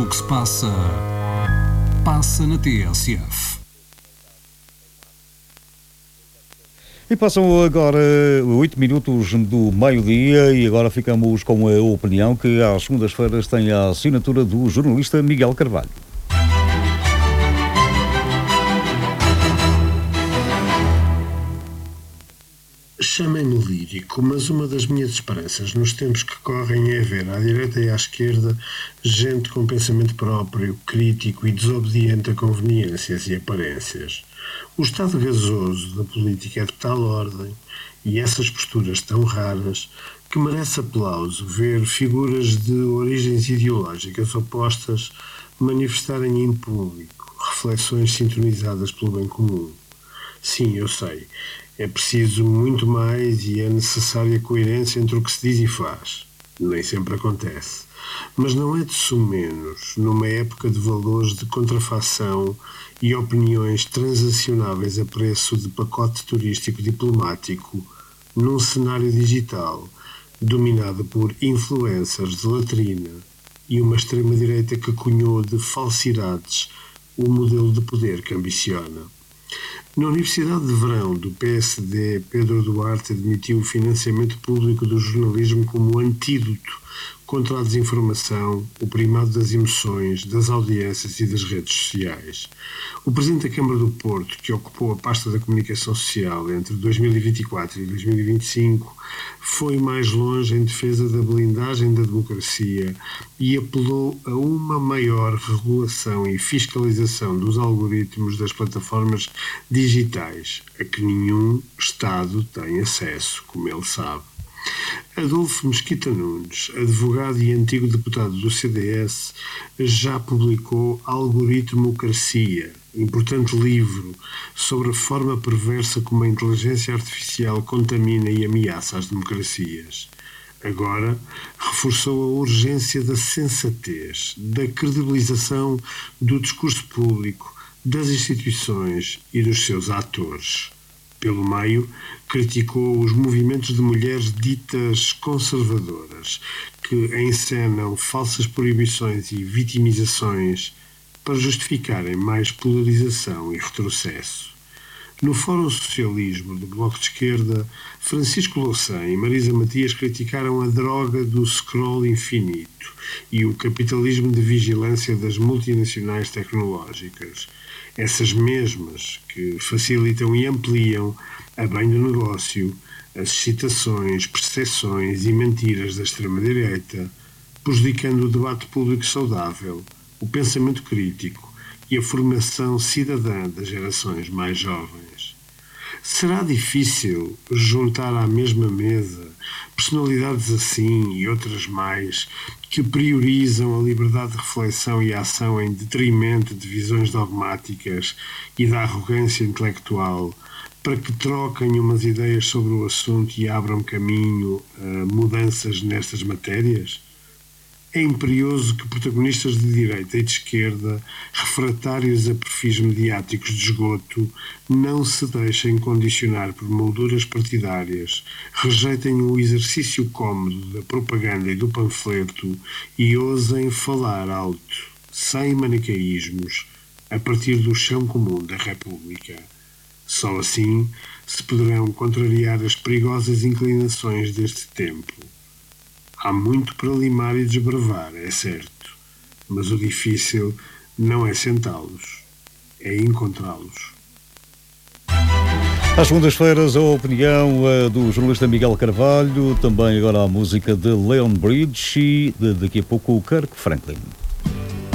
o que se passa, passa na TSF. E passam agora 8 minutos do meio-dia e agora ficamos com a opinião que às segundas-feiras tem a assinatura do jornalista Miguel Carvalho. Chamem-me lírico, mas uma das minhas esperanças nos tempos que correm é ver à direita e à esquerda gente com pensamento próprio, crítico e desobediente a conveniências e aparências. O estado gasoso da política é de tal ordem, e essas posturas tão raras, que merece aplauso ver figuras de origens ideológicas opostas manifestarem em público reflexões sintonizadas pelo bem comum. Sim, eu sei, é preciso muito mais e é necessária coerência entre o que se diz e faz. Nem sempre acontece. Mas não é de sumenos, numa época de valores de contrafação e opiniões transacionáveis a preço de pacote turístico diplomático, num cenário digital dominado por influencers de latrina e uma extrema-direita que cunhou de falsidades o modelo de poder que ambiciona. Na Universidade de Verão do PSD, Pedro Duarte admitiu o financiamento público do jornalismo como antídoto contra a desinformação, o primado das emoções, das audiências e das redes sociais. O Presidente da Câmara do Porto, que ocupou a pasta da comunicação social entre 2024 e 2025, foi mais longe em defesa da blindagem da democracia e apelou a uma maior regulação e fiscalização dos algoritmos das plataformas digitais, a que nenhum Estado tem acesso, como ele sabe. Adolfo Mesquita Nunes, advogado e antigo deputado do CDS, já publicou Algoritmocracia, importante livro sobre a forma perversa como a inteligência artificial contamina e ameaça as democracias. Agora, reforçou a urgência da sensatez, da credibilização do discurso público, das instituições e dos seus atores. Pelo meio, criticou os movimentos de mulheres ditas conservadoras, que encenam falsas proibições e vitimizações para justificarem mais polarização e retrocesso. No Fórum Socialismo do Bloco de Esquerda, Francisco Louçã e Marisa Matias criticaram a droga do scroll infinito e o capitalismo de vigilância das multinacionais tecnológicas. Essas mesmas que facilitam e ampliam, a bem do negócio, as excitações, percepções e mentiras da extrema-direita, prejudicando o debate público saudável, o pensamento crítico e a formação cidadã das gerações mais jovens. Será difícil juntar à mesma mesa personalidades assim e outras mais que priorizam a liberdade de reflexão e ação em detrimento de visões dogmáticas e da arrogância intelectual, para que troquem umas ideias sobre o assunto e abram caminho a mudanças nestas matérias? É imperioso que protagonistas de direita e de esquerda, refratários a perfis mediáticos de esgoto, não se deixem condicionar por molduras partidárias, rejeitem o exercício cómodo da propaganda e do panfleto e ousem falar alto, sem manicaísmos, a partir do chão comum da República. Só assim se poderão contrariar as perigosas inclinações deste tempo. Há muito para limar e desbravar, é certo, mas o difícil não é sentá-los, é encontrá-los. Às segundas-feiras, a opinião do jornalista Miguel Carvalho, também agora a música de Leon Bridge e daqui a pouco o Kirk Franklin.